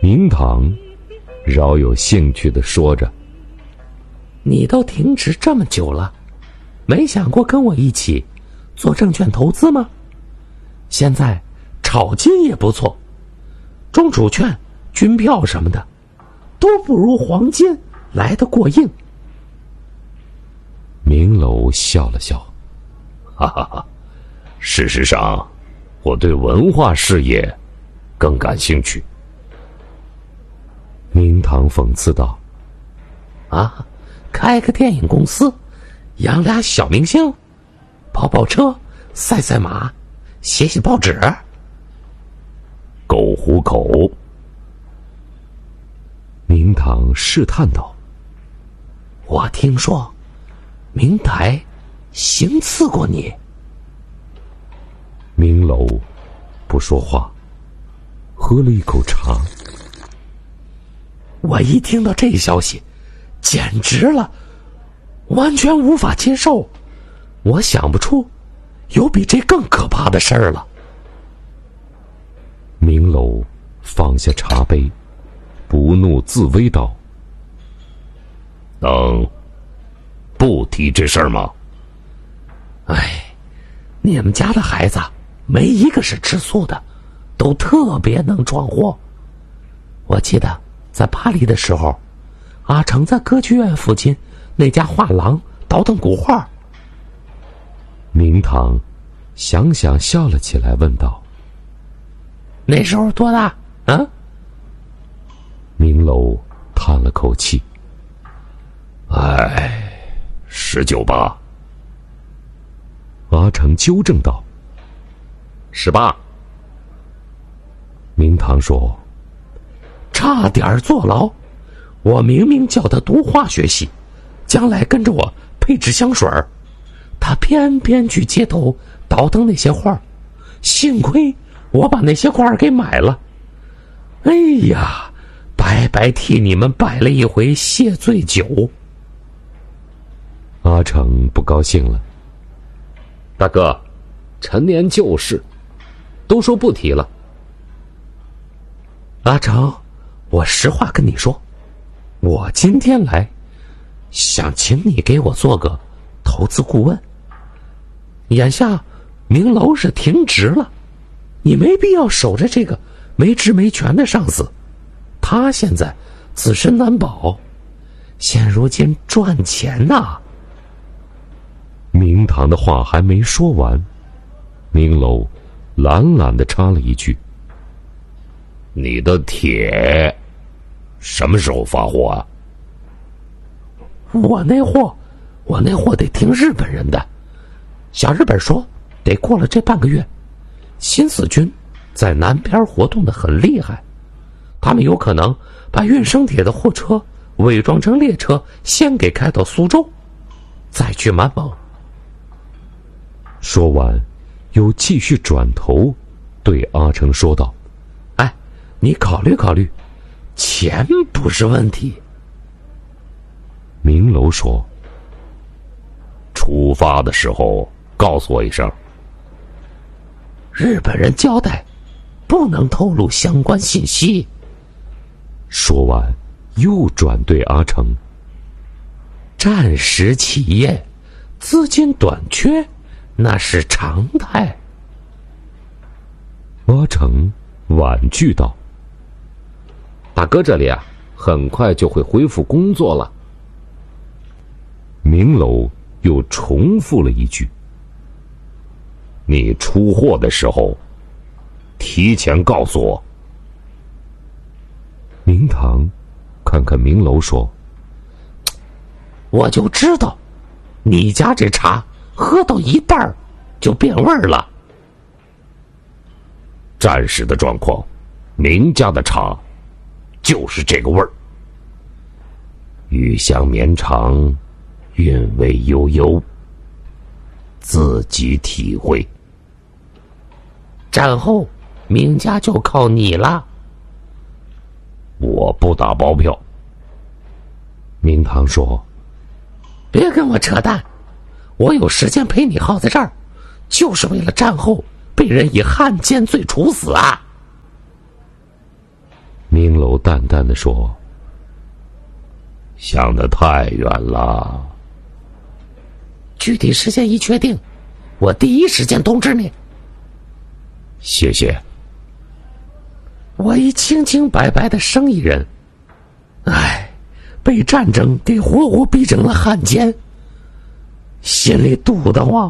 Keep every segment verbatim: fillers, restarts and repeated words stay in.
明堂饶有兴趣地说着：“ 你都停职这么久了，没想过跟我一起做证券投资吗？现在炒金也不错，中储券、军票什么的，都不如黄金来得过硬。” 明楼笑了笑：“哈哈哈，事实上，我对文化事业更感兴趣。”明堂讽刺道：“ 啊，开个电影公司，养俩小明星，跑跑车，赛赛马，写写报纸， 够糊口。”明堂试探道：“ 我听说明台行刺过你。” 明楼不说话，喝了一口茶。 我一听到这消息，简直了，完全无法接受。我想不出有比这更可怕的事儿了。 明楼放下茶杯，不怒自威道：“能不提这事儿吗？” 哎，你们家的孩子没一个是吃素的，都特别能闯祸。我记得在巴黎的时候，阿成在歌剧院附近那家画廊倒腾古画。 明堂想想笑了起来，问道：“ 那时候多大啊？” 明楼叹了口气：“哎，十九吧。”阿成纠正道：“ 十八。” 明堂说：“ 差点坐牢，我明明叫他读化学系，将来跟着我配制香水，他偏偏去街头倒腾那些画，幸亏我把那些画给买了。哎呀，白白替你们摆了一回谢罪酒。” 阿成不高兴了：“ 大哥，陈年旧事，都说不提了。” 阿成，我实话跟你说，我今天来想请你给我做个投资顾问。眼下明楼是停职了，你没必要守着这个没职没权的上司，他现在自身难保，现如今赚钱呐、啊。 明堂的话还没说完，明楼懒懒地插了一句：“你的铁什么时候发货啊？”“ 我那货，我那货得听日本人的。小日本说得过了这半个月，新四军在南边活动的很厉害，他们有可能把运生铁的货车伪装成列车，先给开到苏州，再去满蒙。” 说完，又继续转头对阿成说道：“ 哎，你考虑考虑，钱不是问题。” 明楼说：“出发的时候告诉我一声。” 日本人交代，不能透露相关信息。 说完，又转对阿成：“ 战时企业资金短缺，那是常态。” 阿成婉拒道：“ 大哥这里啊，很快就会恢复工作了。” 明楼又重复了一句：“你出货的时候，提前告诉我。”明堂看看明楼说：“ 我就知道，你家这茶喝到一半就变味儿了。” 战时的状况，明家的茶就是这个味儿，余香绵长，韵味悠悠，自己体会。 战后明家就靠你了。 我不打包票。明堂说：“ 别跟我扯淡，我有时间陪你耗在这儿，就是为了战后被人以汉奸罪处死啊！” 明明楼淡淡的说：“想得太远了。 具体时间一确定，我第一时间通知你。” 谢谢。 我一清清白白的生意人，唉，被战争给活活逼成了汉奸，心里堵得慌。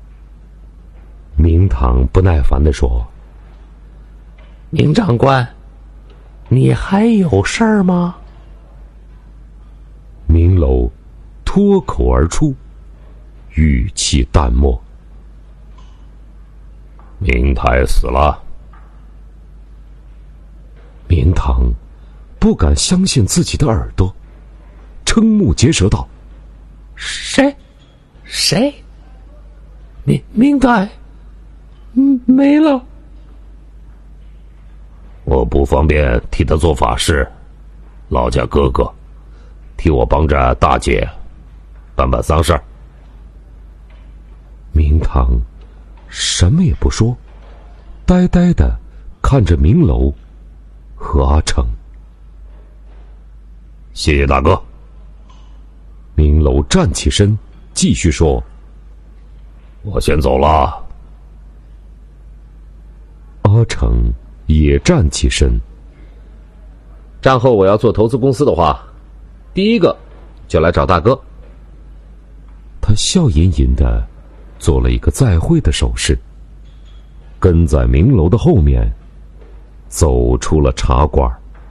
明堂不耐烦地说：“ 明长官，你还有事儿吗？” 明楼脱口而出，语气淡漠：“明太死了。”明堂不敢相信自己的耳朵，瞠目结舌道：“ 谁？谁？明明太，嗯，没了。” 我不方便替他做法事，老家哥哥，替我帮着大姐办办丧事。明堂什么也不说，呆呆的看着明楼和阿成。谢谢大哥。明楼站起身，继续说：“我先走了。”阿成也站起身。 战后我要做投资公司的话，第一个就来找大哥。 他笑吟吟的做了一个再会的手势，跟在明楼的后面走出了茶馆。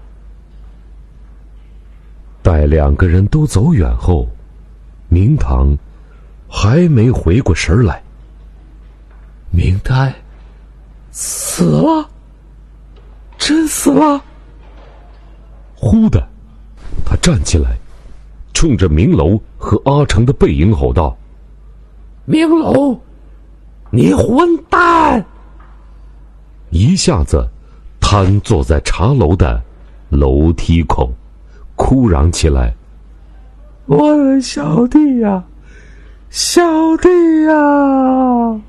待两个人都走远后，明堂还没回过神来。 明太死了，真死了！ 忽的，他站起来，冲着明楼和阿成的背影吼道：“ 明楼，你混蛋！” 一下子瘫坐在茶楼的楼梯口，哭嚷起来：“ 我的小弟呀，小弟呀！”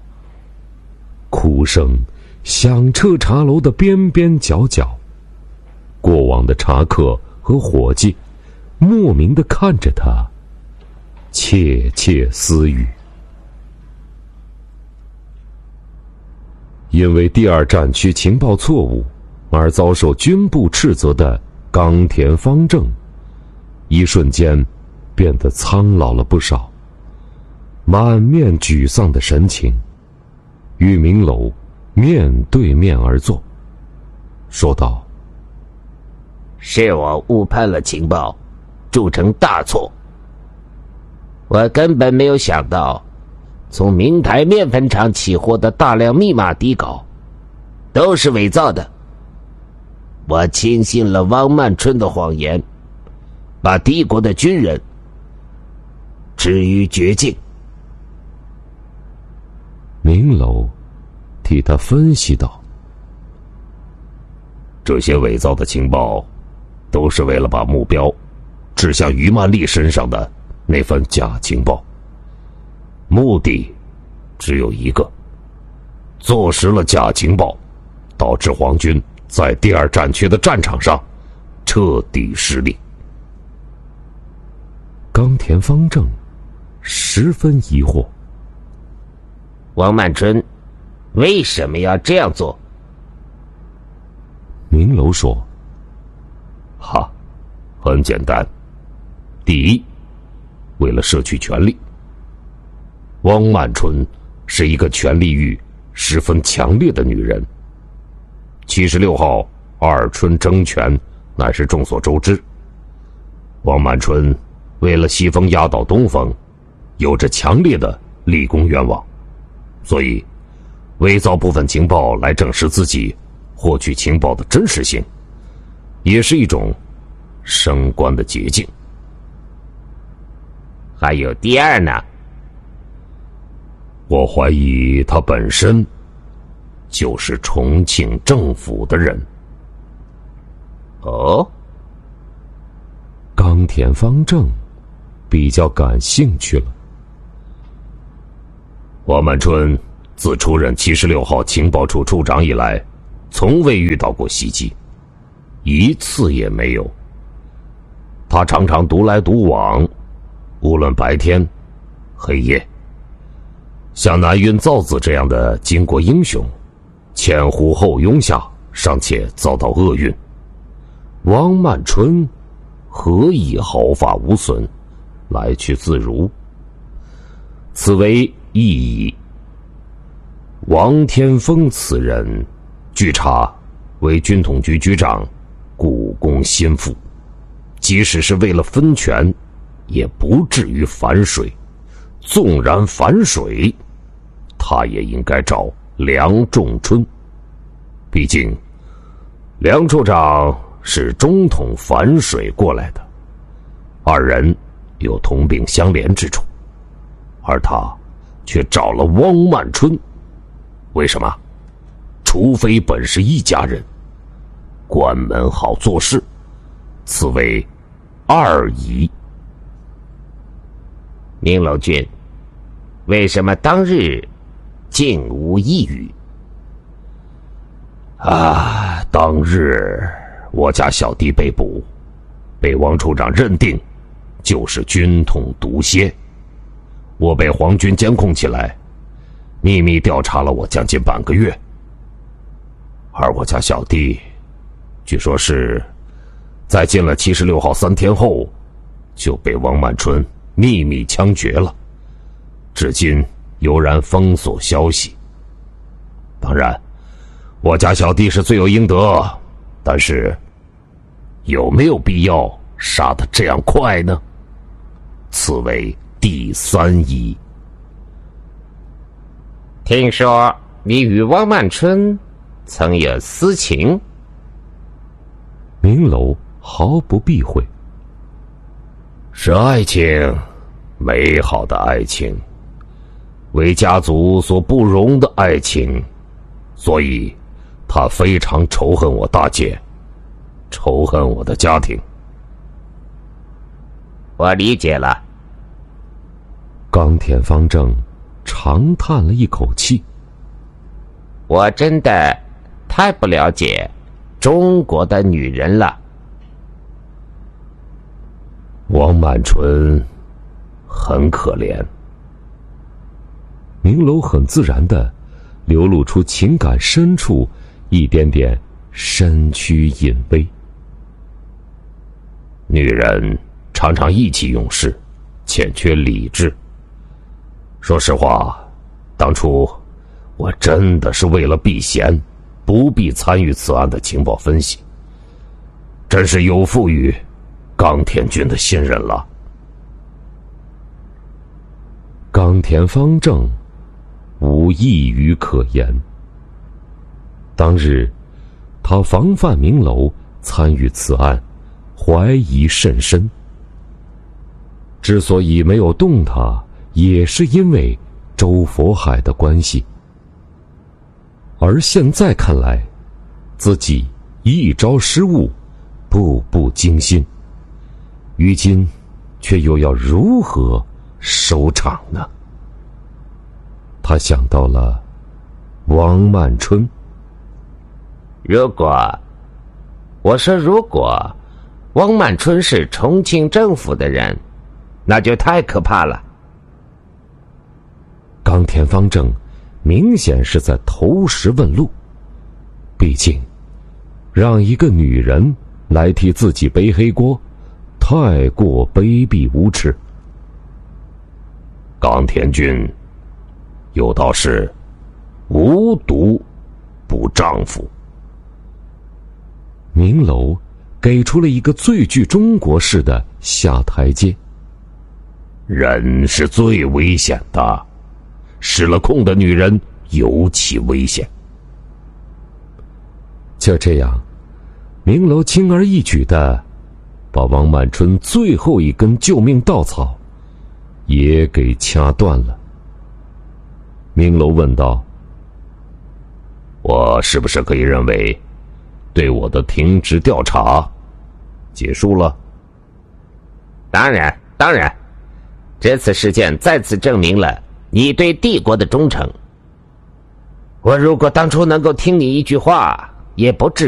哭声响彻茶楼的边边角角，过往的茶客和伙计莫名地看着他，窃窃私语。因为第二战区情报错误而遭受军部斥责的冈田方正，一瞬间变得苍老了不少，满面沮丧的神情，与明楼面对面而坐，说道：“ 是我误判了情报，铸成大错。我根本没有想到，从明台面粉厂起获的大量密码底稿都是伪造的。我轻信了汪曼春的谎言，把敌国的军人置于绝境。” 明楼替他分析道：“这些伪造的情报都是为了把目标指向于曼丽身上的那份假情报，目的只有一个：坐实了假情报，导致皇军在第二战区的战场上彻底失利。”冈田方正十分疑惑：“ 汪曼春为什么要这样做？” 明楼说：“哈，很简单。第一，为了摄取权力。汪曼春是一个权力欲十分强烈的女人。七十六号二春争权乃是众所周知。汪曼春为了西风压倒东风，有着强烈的立功愿望，所以伪造部分情报来证实自己获取情报的真实性，也是一种升官的捷径。 还有第二呢？ 我怀疑他本身就是重庆政府的人。” 哦， 冈田方正比较感兴趣了。汪曼春自出任七十六号情报处处长以来，从未遇到过袭击， 一次也没有。他常常独来独往，无论白天黑夜。像南云造子这样的巾帼英雄，前呼后拥下，尚且遭到厄运，王曼春何以毫发无损，来去自如？此为异矣。王天风此人，据查为军统局局长，故宫心腹，即使是为了分权，也不至于反水。纵然反水，他也应该找梁仲春。毕竟梁处长是中统反水过来的，二人有同病相怜之处，而他却找了汪曼春。为什么？除非本是一家人，关门好做事，此为二疑。 明楼君，为什么当日竟无一语？ 啊，当日我家小弟被捕，被王处长认定就是军统毒蝎，我被皇军监控起来，秘密调查了我将近半个月。而我家小弟据说是在进了七十六号三天后就被王曼春秘密枪决了，至今悠然封锁消息。当然我家小弟是罪有应得，但是有没有必要杀得这样快呢？此为第三疑。 听说你与汪曼春曾有私情？ 明楼毫不避讳。 是爱情，美好的爱情，为家族所不容的爱情，所以他非常仇恨我大姐，仇恨我的家庭。 我理解了。 冈田方正长叹了一口气。 我真的太不了解中国的女人了。 王曼春很可怜。 明楼很自然地流露出情感深处一点点身躯隐微。 女人常常意气用事，欠缺理智。说实话，当初我真的是为了避嫌，不必参与此案的情报分析，真是有负于冈田君的信任了。 冈田方正无一语可言。当日他防范明楼参与此案，怀疑甚深。之所以没有动他，也是因为周佛海的关系。而现在看来，自己一招失误，步步惊心，于今却又要如何收场呢？他想到了王曼春。 如果我说如果汪曼春是重庆政府的人，那就太可怕了。 冈田方正明显是在投石问路，毕竟让一个女人来替自己背黑锅，太过卑鄙无耻。 冈田君有道是无毒不丈夫。 明楼给出了一个最具中国式的下台阶。 人是最危险的，失了控的女人尤其危险。 就这样，明楼轻而易举地把王曼春最后一根救命稻草也给掐断了。明楼问道： 我是不是可以认为对我的停职调查结束了？ 当然当然，这次事件再次证明了你对帝国的忠诚。我如果当初能够听你一句话，也不至